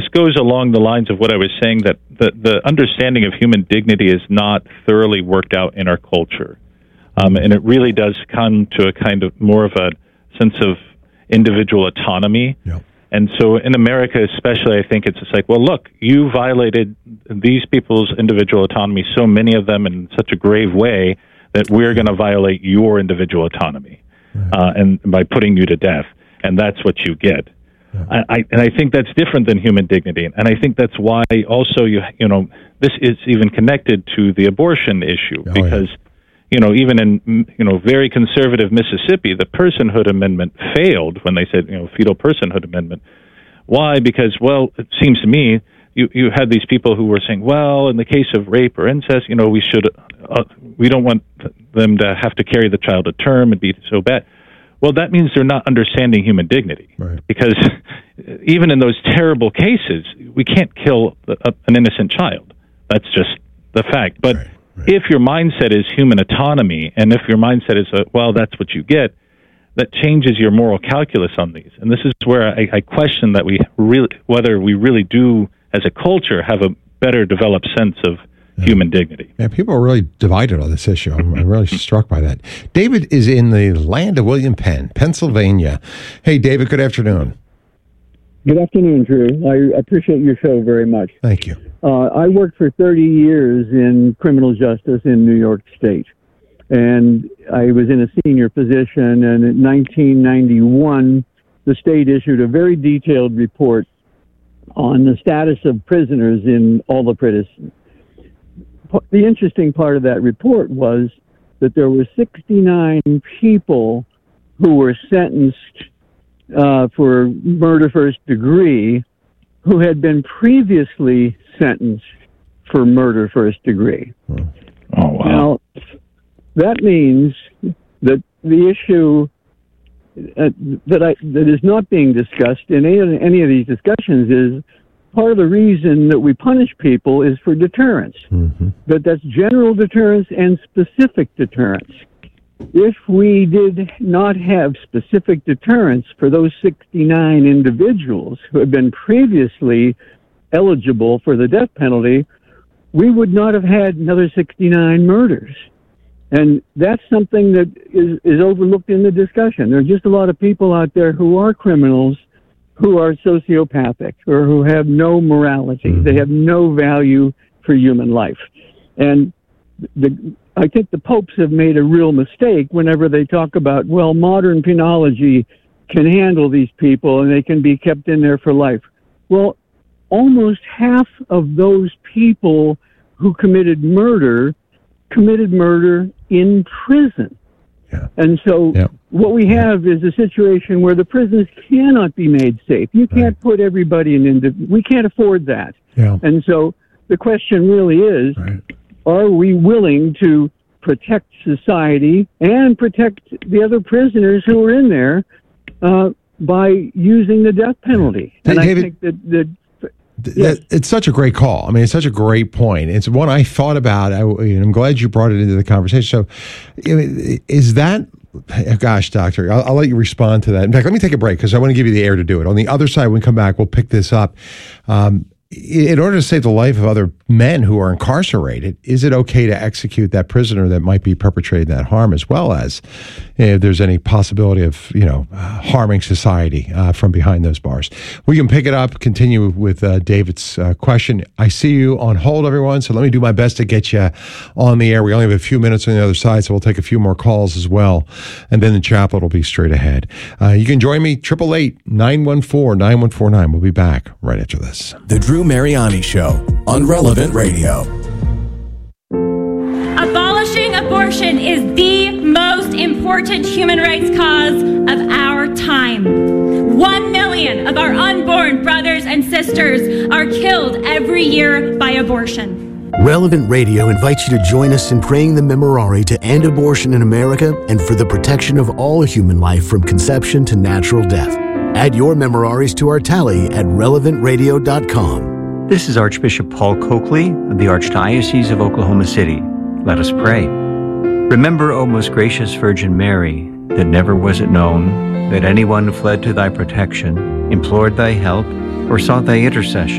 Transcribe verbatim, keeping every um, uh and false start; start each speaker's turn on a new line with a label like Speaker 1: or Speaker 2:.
Speaker 1: goes along the lines of what I was saying, that the, the understanding of human dignity is not thoroughly worked out in our culture. Um, and it really does come to a kind of more of a sense of individual autonomy.
Speaker 2: Yeah.
Speaker 1: And so in America especially, I think it's just like, well, look, you violated these people's individual autonomy, so many of them in such a grave way, that we're going to violate your individual autonomy right. uh, and by putting you to death. And that's what you get. Yeah. I, I, and I think that's different than human dignity. And I think that's why also, you you know, this is even connected to the abortion issue.
Speaker 2: Oh,
Speaker 1: because,
Speaker 2: yeah.
Speaker 1: you know, even in, you know, very conservative Mississippi, the personhood amendment failed when they said, you know, fetal personhood amendment. Why? Because, well, it seems to me, you, you had these people who were saying, well, in the case of rape or incest, you know, we should, uh, we don't want them to have to carry the child to term and be so bad. Well, that means they're not understanding human dignity.
Speaker 2: Right.
Speaker 1: Because even in those terrible cases, we can't kill a, an innocent child. That's just the fact. But
Speaker 2: right, right.
Speaker 1: if your mindset is human autonomy, and if your mindset is, uh, well, that's what you get, that changes your moral calculus on these. And this is where I, I question that we really, whether we really do, as a culture, have a better developed sense of yeah. human dignity.
Speaker 2: Yeah, people are really divided on this issue. I'm, I'm really struck by that. David is in the land of William Penn, Pennsylvania. Hey, David, good afternoon.
Speaker 3: Good afternoon, Drew. I appreciate your show very much.
Speaker 2: Thank you.
Speaker 3: Uh, I worked for thirty years in criminal justice in New York State, and I was in a senior position, and in nineteen ninety-one, the state issued a very detailed report on the status of prisoners in all the prisons. The interesting part of that report was that there were sixty-nine people who were sentenced uh, for murder first degree who had been previously sentenced for murder first degree.
Speaker 1: Oh, wow.
Speaker 3: Now, that means that the issue uh, that I that is not being discussed in any, any of these discussions is part of the reason that we punish people is for deterrence.
Speaker 2: Mm-hmm.
Speaker 3: But that's general deterrence and specific deterrence. If we did not have specific deterrence for those sixty-nine individuals who had been previously eligible for the death penalty, we would not have had another sixty-nine murders. And that's something that is, is overlooked in the discussion. There are just a lot of people out there who are criminals, who are sociopathic, or who have no morality.
Speaker 2: Mm-hmm.
Speaker 3: They have no value for human life. And the, I think the popes have made a real mistake whenever they talk about, well, modern penology can handle these people and they can be kept in there for life. Well, almost half of those people who committed murder committed murder in prison.
Speaker 2: Yeah.
Speaker 3: And so
Speaker 2: yeah.
Speaker 3: what we have is a situation where the prisons cannot be made safe. You can't
Speaker 2: right.
Speaker 3: put everybody in, into, we can't afford that.
Speaker 2: Yeah.
Speaker 3: And so the question really is,
Speaker 2: right.
Speaker 3: are we willing to protect society and protect the other prisoners who are in there uh, by using the death penalty?
Speaker 2: Hey,
Speaker 3: and
Speaker 2: David,
Speaker 3: I think that... that
Speaker 2: Yes. It's such a great call. I mean, it's such a great point. It's one I thought about. I, I'm glad you brought it into the conversation. So, is that, gosh, Doctor, I'll, I'll let you respond to that. In fact, let me take a break because I want to give you the air to do it. On the other side, when we come back, we'll pick this up. Um, in order to save the life of other men who are incarcerated, is it okay to execute that prisoner that might be perpetrating that harm, as well as if there's any possibility of, you know, uh, harming society uh, from behind those bars? We can pick it up, continue with uh, David's uh, question. I see you on hold, everyone, so let me do my best to get you on the air. We only have a few minutes on the other side, so we'll take a few more calls as well, and then the chaplet will be straight ahead. Uh, you can join me, eight eight eight, nine one four, nine one four nine. We'll be back right after this.
Speaker 4: The Drew Mariani Show on Relevant Radio.
Speaker 5: Abolishing abortion is the most important human rights cause of our time. One million of our unborn brothers and sisters are killed every year by abortion.
Speaker 6: Relevant Radio invites you to join us in praying the Memorare to end abortion in America and for the protection of all human life from conception to natural death. Add your Memoraries to our tally at relevant radio dot com.
Speaker 7: This is Archbishop Paul Coakley of the Archdiocese of Oklahoma City. Let us pray. Remember, O most gracious Virgin Mary, that never was it known that anyone fled to thy protection, implored thy help, or sought thy intercession